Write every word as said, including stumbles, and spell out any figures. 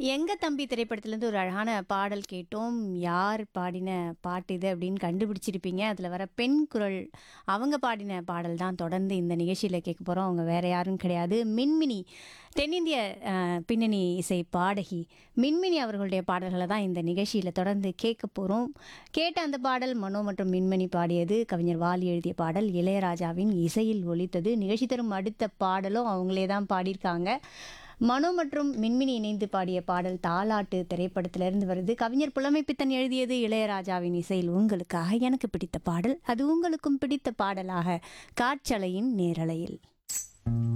எங்க தம்பி திரைப்படத்துலேருந்து ஒரு அழகான பாடல் கேட்டோம். யார் பாடின பாட்டு இது அப்படின்னு கண்டுபிடிச்சிருப்பீங்க. அதில வர பெண் குரல் அவங்க பாடின பாடல் தான் தொடர்ந்து இந்த நிகழ்ச்சியில கேட்க போறோம். அவங்க வேற யாரும் கிடையாது. மின்மினி தென்னிந்திய அ பின்னணி இசை பாடகி மின்மினி அவர்களுடைய பாடல்கள தான் இந்த நிகழ்ச்சியில தொடர்ந்து கேட்க போறோம். கேட்ட அந்த பாடல் மனோ மற்றும் மின்மினி பாடியது. கவிஞர் வாலி எழுதிய பாடல் இளையராஜாவின் இசையில் ஒலித்தது. நிகழ்ச்சி தரும் அடுத்த பாடலும் அவங்களே தான் பாடியிருக்காங்க. மனோ மற்றும் மின்மினி இணைந்து பாடிய பாடல் தாலாட்டு திரைப்படத்திலிருந்து வருது. கவிஞர் புலமைப்பித்தன் எழுதியது, இளையராஜாவின் இசையில் உங்களுக்காக எனக்கு பிடித்த பாடல். அது உங்களுக்கும் பிடித்த பாடலாக காற்றலையின் நேரலையில்.